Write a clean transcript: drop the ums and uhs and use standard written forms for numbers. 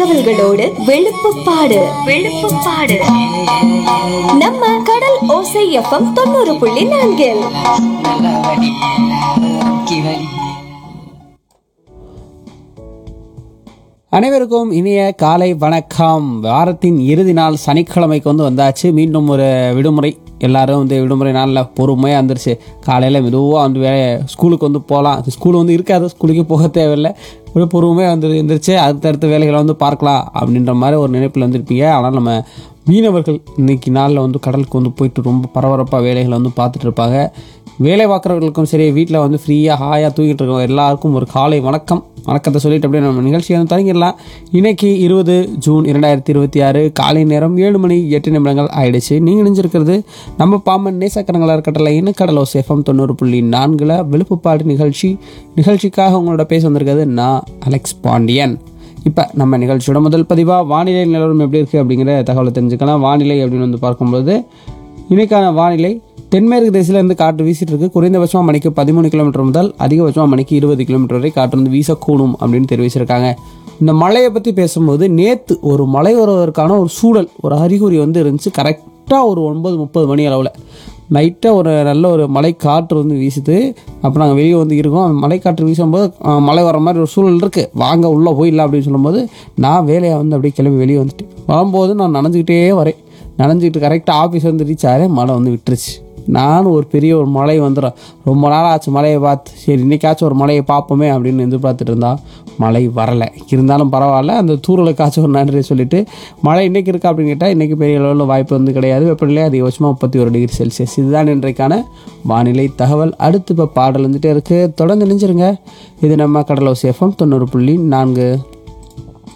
தகவல்களோடு வெளுப்புப்பாடு நம்ம கடல் ஓசை எஃப்எம் 90.4. அனைவருக்கும் இனிய காலை வணக்கம். வாரத்தின் இறுதி நாள் சனிக்கிழமைக்கு வந்தாச்சு. மீண்டும் ஒரு விடுமுறை. எல்லாரும் விடுமுறை நாளில் பொறுமையாக வந்துருச்சு. காலையில் மெதுவாக ஸ்கூலுக்கு போகலாம். ஸ்கூல் இருக்காது, ஸ்கூலுக்கு போக தேவையில்லை. ஒரு பொறுமையாக எழுந்திரிச்சு அடுத்தடுத்த வேலைகளை பார்க்கலாம் அப்படின்ற மாதிரி ஒரு நினைப்பில் வந்திருப்பீங்க. ஆனால் நம்ம மீனவர்கள் இன்னைக்கு நாளில் கடலுக்கு போயிட்டு ரொம்ப பரபரப்பாக வேலைகளை பார்த்துட்டு இருப்பாங்க. வேலை பார்க்குறவர்களுக்கும் சரி, வீட்டில் ஃப்ரீயாக ஹாயாக தூங்கிட்டு இருக்கோம் எல்லாருக்கும் ஒரு காலை வணக்கத்தை சொல்லிட்டு அப்படியே நம்ம நிகழ்ச்சியை தொடங்கிடலாம். இன்னைக்கு 20 ஜூன் 2026 காலை நேரம் 7:08 ஆயிடுச்சு. நீங்கள் நினைஞ்சிருக்கிறது நம்ம பாம்பன் நேசக்கரங்களாக இருக்கட்டல கடல் ஓசை எஃப்எம் 90.4 விழுப்புப்பாடு நிகழ்ச்சிக்காக உங்களோட பேச வந்திருக்கிறது நான் அலெக்ஸ் பாண்டியன். இப்போ நம்ம நிகழ்ச்சியோட முதல் பதிவாக வானிலை நிலவரம் எப்படி இருக்குது அப்படிங்கிற தகவலை தெரிஞ்சுக்கலாம். வானிலை அப்படின்னு பார்க்கும்போது இன்னைக்கான வானிலை தென்மேற்கு திசையிலேருந்து காற்று வீசிட்டு இருக்கு. குறைந்தபட்சமாக மணிக்கு 13 கிலோமீட்டர் முதல் அதிகபட்சமாக மணிக்கு 20 கிலோமீட்டர் வரை காற்று வீசக்கூடும் அப்படின்னு தெரிவிச்சிருக்காங்க. இந்த மழையை பற்றி பேசும்போது நேற்று ஒரு மழை வருவதற்கான ஒரு சூழல், ஒரு அறிகுறி இருந்துச்சு. கரெக்டாக ஒரு 9:30 மணி அளவில் நைட்டாக ஒரு நல்ல ஒரு மழை காற்று வீசுது. அப்போ நாங்கள் வெளியே இருக்கோம். மழை காற்று வீசும்போது மழை வர மாதிரி ஒரு சூழல் இருக்குது. வாங்க உள்ளே போயிடலாம் அப்படின்னு சொல்லும்போது நான் வேலையை அப்படியே கிளம்பி வெளியே வந்துட்டு வரும்போது நான் நனைஞ்சிக்கிட்டு கரெக்டாக ஆஃபீஸ் ரீச் ஆகிறேன். மழை விட்டுருச்சு. நானும் ஒரு பெரிய ஒரு மழை வந்துடும், ரொம்ப நாள் ஆச்சு மழையை பார்த்து, சரி இன்றைக்காச்சும் ஒரு மழையை பார்ப்போமே அப்படின்னு எதிர்பார்த்துட்டு இருந்தால் மழை வரலை. இருந்தாலும் பரவாயில்ல, அந்த தூரலுக்காச்சும் ஒரு நன்றி சொல்லிவிட்டு மழை இன்றைக்கி இருக்கா அப்படின்னு கேட்டால் இன்றைக்கி பெரிய அளவில் வாய்ப்பு கிடையாது. வெப்பநிலை அதிகபட்சமாக 31 டிகிரி செல்சியஸ். இதுதான் இன்றைக்கான வானிலை தகவல். அடுத்து இப்போ பாடல் இருக்குது. தொடர்ந்து நினைச்சிருங்க. இது நம்ம கடல் ஓசை எஃப்எம் 90.4.